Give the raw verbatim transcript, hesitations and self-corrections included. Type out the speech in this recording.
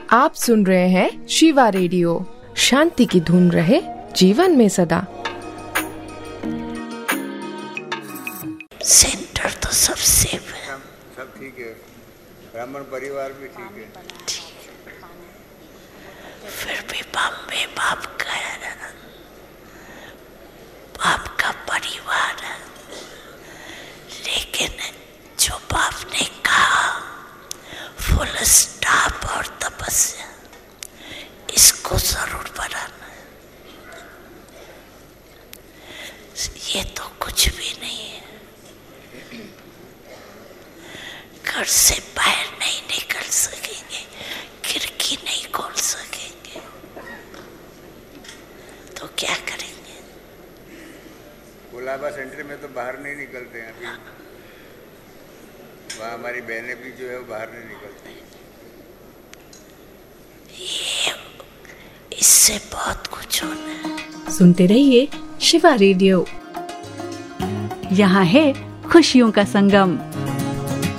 आप सुन रहे हैं शिवा रेडियो। शांति की धुन रहे जीवन में सदा। सेंटर तो सब सेफ है, सब ठीक है, ब्राह्मण परिवार भी ठीक है। फिर भी बाप में बाप का है, बाप का परिवार है। लेकिन जो बाप ने कहा फुल स्टॉप और तपस्या, इसको जरूर बनाना है। ये तो कुछ भी नहीं है, घर से बाहर नहीं निकल सकेंगे, खिड़की नहीं खोल सकेंगे, तो क्या करेंगे? कोलाबा सेंटर में तो बाहर नहीं निकलते हैं अभी, वहाँ हमारी बहनें भी जो है वो बाहर नहीं निकलती। ये इससे बहुत कुछ होना है। सुनते रहिए शिवा रेडियो, यहाँ है खुशियों का संगम।